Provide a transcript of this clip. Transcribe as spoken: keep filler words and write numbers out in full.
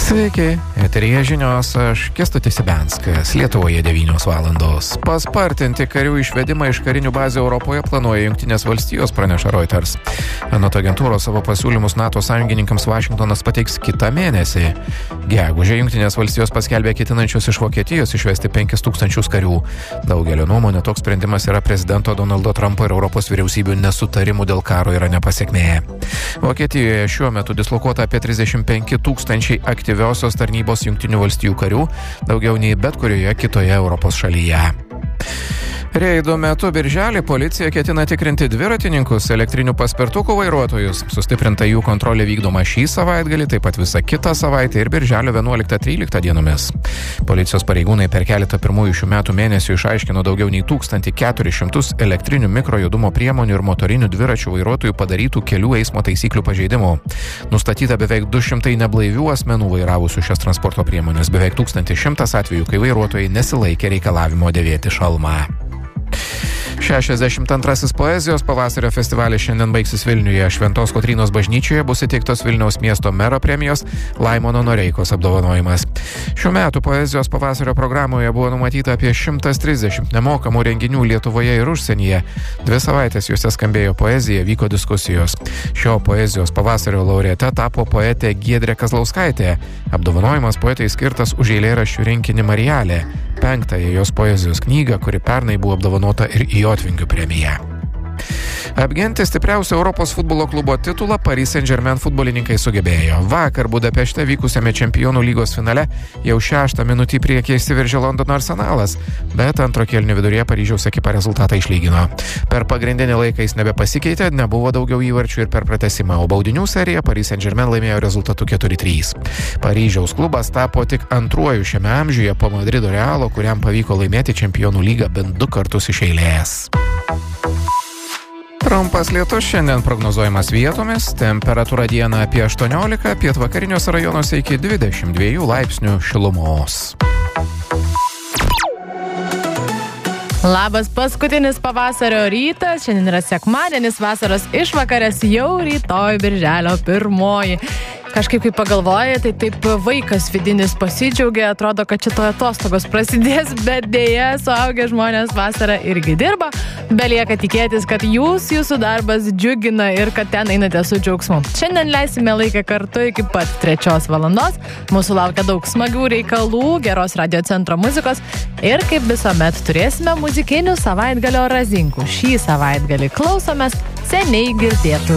Sveiki, eteryje žinios, aš Kęstutis Ibianskas, Lietuvoje devynios valandos. Paspartinti karių išvedimą iš karinių bazių Europoje planuoja Jungtinės valstijos, praneša Reuters. Anot agentūros savo pasiūlymus NATO sąjungininkams Vašingtonas pateiks kitą mėnesį. Gegužę Jungtinės valstijos paskelbė ketinančius iš Vokietijos išvesti penkis tūkstančius karių. Daugelio nuomonė toks sprendimas yra prezidento Donaldo Trumpo ir Europos vyriausybių nesutarimų dėl karo Irane pasekmė. Vokietijoje šiuo metu dislokuota apie trisdešimt penki tūkstančiai aktyviosios tarnybos Jungtinių valstijų karių, daugiau nei bet kurioje kitoje Europos šalyje. Reido metu birželį policija ketina tikrinti dviratininkus, elektrinių paspirtukų vairuotojus. Sustiprinta jų kontrolė vykdoma šį savaitgalį, taip pat visą kitą savaitę ir birželio vienuoliktą tryliktą dienomis. Policijos pareigūnai per keletą pirmųjų šių metų mėnesių išaiškino daugiau nei tūkstantį keturis šimtus elektrinių mikrojudumo priemonių ir motorinių dviračių vairuotojų padarytų kelių eismo taisyklių pažeidimų. Nustatyta beveik du šimtai neblaivių asmenų vairavusių šias transporto priemonės, beveik tūkstantis šimtas atvejų, kai vairuotojai nesilaikė reikalavimo dėvėti šalmą. šešiasdešimt antrasis poezijos pavasario festivalis šiandien baigsis Vilniuje. Šventos Kotrynos bažnyčioje bus įteiktos Vilniaus miesto mero premijos Laimono Noreikos apdovanojimas. Šių metų poezijos pavasario programoje buvo numatyta apie šimtas trisdešimt nemokamų renginių Lietuvoje ir užsienyje. Dvi savaitės juose skambėjo poezija, vyko diskusijos. Šio poezijos pavasario laureate tapo poetė Giedrė Kazlauskaitė. Apdovanojimas poetai skirtas už eilėraščių rinkinį Marijalė, penktąją jos poezijos knygą, kuri pernai buvo apdovanota ir Jotvingių premija. Apginti stipriausio Europos futbolo klubo titulą Paris Saint-Germain futbolininkai sugebėjo. Vakar Budapešte vykusiame Čempionų lygos finale jau šeštą minutį priekį įsiveržė Londono Arsenalas, bet antro kėlinio viduryje Paryžiaus ekipa rezultatą išlygino. Per pagrindinį laiką jis nebepasikeitė, nebuvo daugiau įvarčių ir per pratęsimą, o baudinių seriją Paris Saint-Germain laimėjo rezultatu keturi trys. Paryžiaus klubas tapo tik antruoju šiame amžiuje po Madrido Realo, kuriam pavyko laimėti Čempionų lygą bent du kartus iš eilės. Trumpas lietus šiandien prognozuojamas vietomis, temperatūra dieną apie aštuoniolika, pietvakariniuose rajonuose iki dvidešimt dviejų laipsnių šilumos. Labas, paskutinis pavasario rytas, šiandien yra sekmadienis, vasaros išvakarės, jau rytoj birželio pirmoji. Kažkaip kai pagalvoji, tai taip vaikas vidinis pasidžiaugia, atrodo, kad čia to atostogos prasidės, bet dėja, suaugę žmonės vasarą irgi dirba. Belieka tikėtis, kad jūs, jūsų darbas džiugina ir kad ten einate su džiaugsmu. Šiandien leisime laiką kartu iki pat trečios valandos. Mūsų laukia daug smagių reikalų, geros radio centro muzikos ir kaip visuomet turėsime muzikinių savaitgalio razinkų. Šį savaitgalį klausomės seniai girdėtų